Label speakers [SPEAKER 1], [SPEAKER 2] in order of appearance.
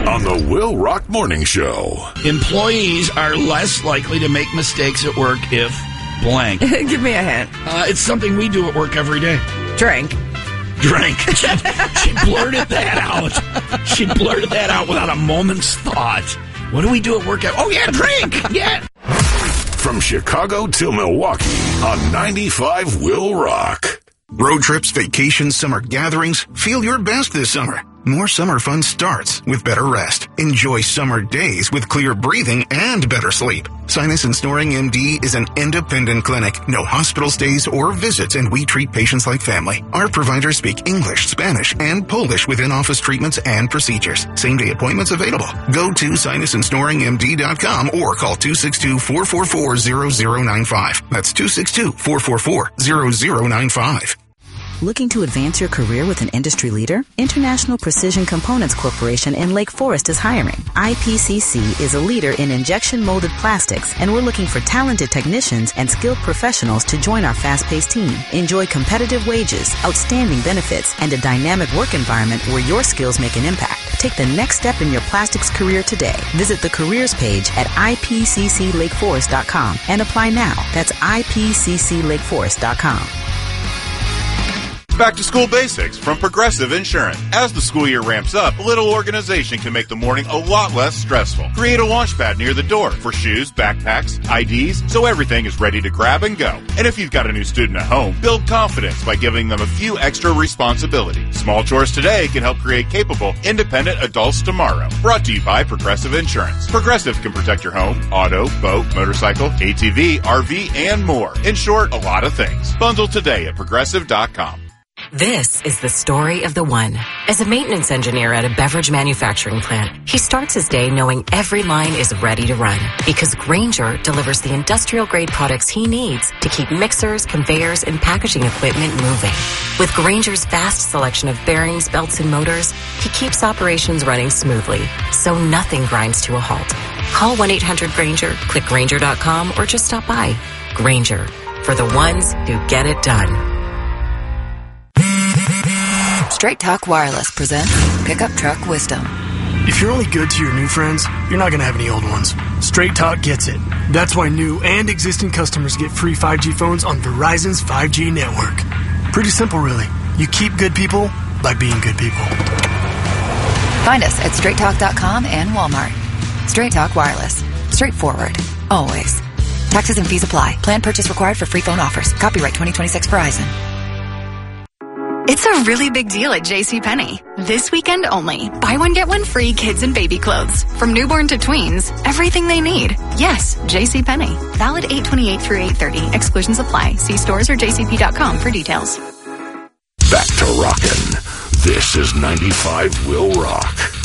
[SPEAKER 1] on the Will Rock Morning Show.
[SPEAKER 2] Employees are less likely to make mistakes at work if blank.
[SPEAKER 3] Give me a hint.
[SPEAKER 2] It's something we do at work every day.
[SPEAKER 3] Drink.
[SPEAKER 2] She blurted that out. She blurted that out without a moment's thought. What do we do at work? Oh, yeah, drink. Yeah.
[SPEAKER 1] From Chicago to Milwaukee on 95 Will Rock.
[SPEAKER 4] Road trips, vacations, summer gatherings. Feel your best this summer. More summer fun starts with better rest. Enjoy summer days with clear breathing and better sleep. Sinus and Snoring MD is an independent clinic. No hospital stays or visits, and we treat patients like family. Our providers speak English, Spanish, and Polish with in-office treatments and procedures. Same-day appointments available. Go to sinusandsnoringmd.com or call 262-444-0095. That's 262-444-0095.
[SPEAKER 5] Looking to advance your career with an industry leader? International Precision Components Corporation in Lake Forest is hiring. IPCC is a leader in injection molded plastics, and we're looking for talented technicians and skilled professionals to join our fast-paced team. Enjoy competitive wages, outstanding benefits, and a dynamic work environment where your skills make an impact. Take the next step in your plastics career today. Visit the careers page at ipcclakeforest.com and apply now. That's ipcclakeforest.com.
[SPEAKER 6] Back to school basics from Progressive Insurance. As the school year ramps up, a little organization can make the morning a lot less stressful. Create a launch pad near the door for shoes, backpacks, IDs, so everything is ready to grab and go. And if you've got a new student at home, build confidence by giving them a few extra responsibilities. Small chores today can help create capable, independent adults tomorrow. Brought to you by Progressive Insurance. Progressive can protect your home, auto, boat, motorcycle, ATV, RV, and more. In short, a lot of things. Bundle today at Progressive.com.
[SPEAKER 7] This is the story of the one. As a maintenance engineer at a beverage manufacturing plant, he starts his day knowing every line is ready to run because Grainger delivers the industrial-grade products he needs to keep mixers, conveyors, and packaging equipment moving. With Grainger's vast selection of bearings, belts, and motors, he keeps operations running smoothly, so nothing grinds to a halt. Call 1-800-GRAINGER, click Grainger.com, or just stop by. Grainger, for the ones who get it done.
[SPEAKER 8] Straight Talk Wireless presents Pickup Truck Wisdom.
[SPEAKER 9] If you're only good to your new friends, you're not going to have any old ones. Straight Talk gets it. That's why new and existing customers get free 5G phones on Verizon's 5G network. Pretty simple, really. You keep good people by being good people.
[SPEAKER 8] Find us at straighttalk.com and Walmart. Straight Talk Wireless. Straightforward. Always. Taxes and fees apply. Plan purchase required for free phone offers. Copyright 2026 Verizon.
[SPEAKER 10] It's a really big deal at JCPenney. This weekend only. Buy one, get one free kids and baby clothes. From newborn to tweens, everything they need. Yes, JCPenney. Valid 8/28 through 8/30. Exclusions apply. See stores or jcp.com for details.
[SPEAKER 1] Back to rockin'. This is 95 Will Rock.